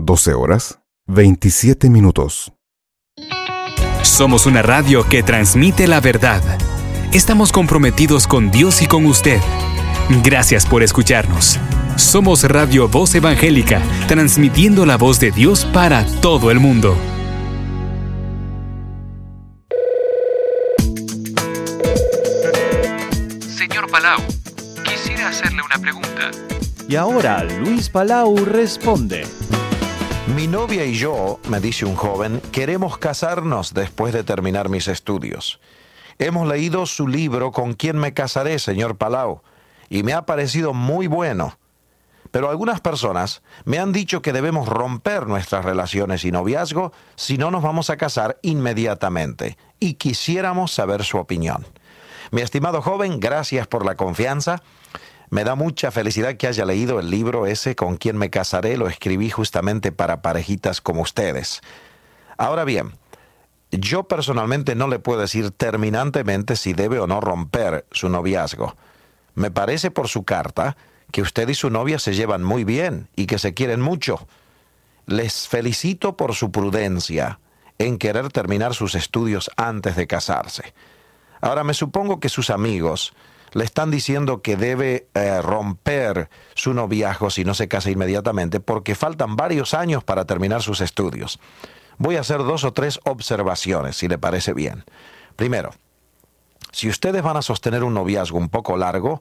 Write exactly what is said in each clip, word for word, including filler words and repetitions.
doce horas, veintisiete minutos. Somos una radio que transmite la verdad. Estamos comprometidos con Dios y con usted. Gracias por escucharnos. Somos Radio Voz Evangélica, transmitiendo la voz de Dios para todo el mundo. Señor Palau, quisiera hacerle una pregunta. Y ahora Luis Palau responde. Mi novia y yo, me dice un joven, queremos casarnos después de terminar mis estudios. Hemos leído su libro ¿Con quién me casaré, señor Palau? Y me ha parecido muy bueno. Pero algunas personas me han dicho que debemos romper nuestras relaciones y noviazgo si no nos vamos a casar inmediatamente. Y quisiéramos saber su opinión. Mi estimado joven, gracias por la confianza. Me da mucha felicidad que haya leído el libro ese ¿Con quién me casaré? Lo escribí justamente para parejitas como ustedes. Ahora bien, yo personalmente no le puedo decir terminantemente si debe o no romper su noviazgo. Me parece por su carta que usted y su novia se llevan muy bien y que se quieren mucho. Les felicito por su prudencia en querer terminar sus estudios antes de casarse. Ahora, me supongo que sus amigos le están diciendo que debe eh, romper su noviazgo si no se casa inmediatamente porque faltan varios años para terminar sus estudios. Voy a hacer dos o tres observaciones, si le parece bien. Primero, si ustedes van a sostener un noviazgo un poco largo,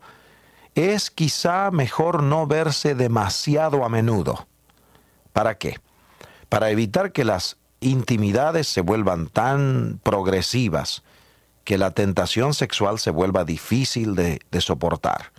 es quizá mejor no verse demasiado a menudo. ¿Para qué? Para evitar que las intimidades se vuelvan tan progresivas que la tentación sexual se vuelva difícil de, de soportar.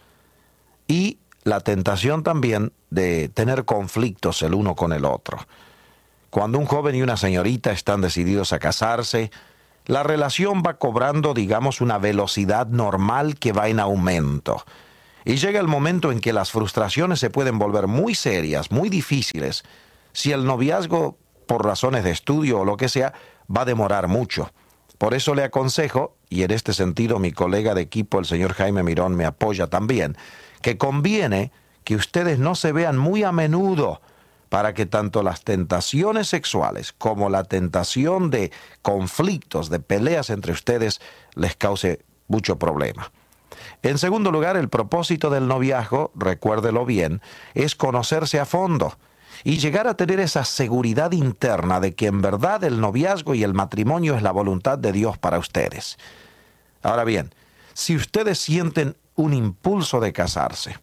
Y la tentación también de tener conflictos el uno con el otro. Cuando un joven y una señorita están decididos a casarse, la relación va cobrando, digamos, una velocidad normal que va en aumento. Y llega el momento en que las frustraciones se pueden volver muy serias, muy difíciles, si el noviazgo, por razones de estudio o lo que sea, va a demorar mucho. Por eso le aconsejo, y en este sentido mi colega de equipo, el señor Jaime Mirón, me apoya también, que conviene que ustedes no se vean muy a menudo para que tanto las tentaciones sexuales como la tentación de conflictos, de peleas entre ustedes, les cause mucho problema. En segundo lugar, el propósito del noviazgo, recuérdelo bien, es conocerse a fondo y llegar a tener esa seguridad interna de que en verdad el noviazgo y el matrimonio es la voluntad de Dios para ustedes. Ahora bien, si ustedes sienten un impulso de casarse,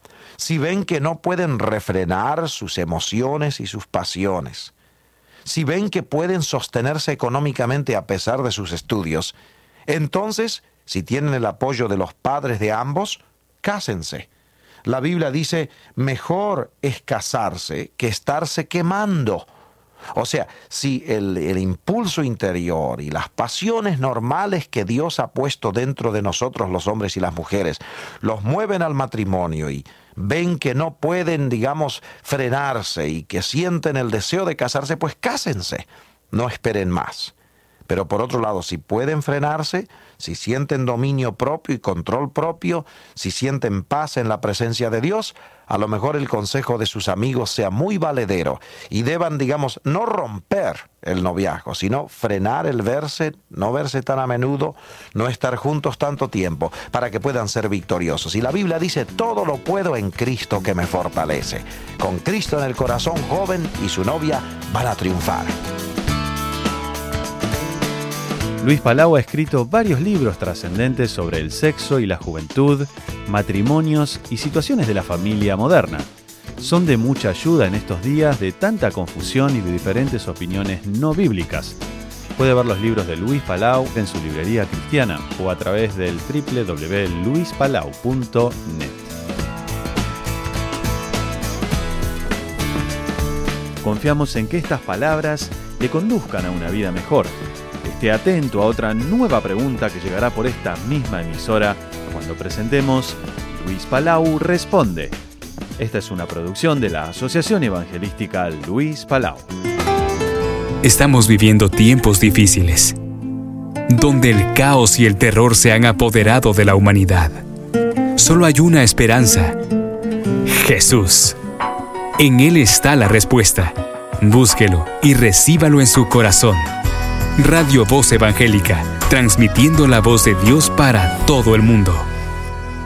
si ven que no pueden refrenar sus emociones y sus pasiones, si ven que pueden sostenerse económicamente a pesar de sus estudios, entonces, si tienen el apoyo de los padres de ambos, cásense. La Biblia dice, mejor es casarse que estarse quemando. O sea, si el, el impulso interior y las pasiones normales que Dios ha puesto dentro de nosotros, los hombres y las mujeres, los mueven al matrimonio y ven que no pueden, digamos, frenarse y que sienten el deseo de casarse, pues cásense. No esperen más. Pero por otro lado, si pueden frenarse, si sienten dominio propio y control propio, si sienten paz en la presencia de Dios, a lo mejor el consejo de sus amigos sea muy valedero y deban, digamos, no romper el noviazgo, sino frenar el verse, no verse tan a menudo, no estar juntos tanto tiempo, para que puedan ser victoriosos. Y la Biblia dice, todo lo puedo en Cristo que me fortalece. Con Cristo en el corazón, joven y su novia van a triunfar. Luis Palau ha escrito varios libros trascendentes sobre el sexo y la juventud, matrimonios y situaciones de la familia moderna. Son de mucha ayuda en estos días de tanta confusión y de diferentes opiniones no bíblicas. Puede ver los libros de Luis Palau en su librería cristiana o a través del doble u doble u doble u punto luis palau punto net. Confiamos en que estas palabras le conduzcan a una vida mejor. Esté atento a otra nueva pregunta que llegará por esta misma emisora cuando presentemos Luis Palau Responde. Esta es una producción de la Asociación Evangelística Luis Palau. Estamos viviendo tiempos difíciles, donde el caos y el terror se han apoderado de la humanidad. Solo hay una esperanza: Jesús. En Él está la respuesta. Búsquelo y recíbalo en su corazón. Radio Voz Evangélica, transmitiendo la voz de Dios para todo el mundo.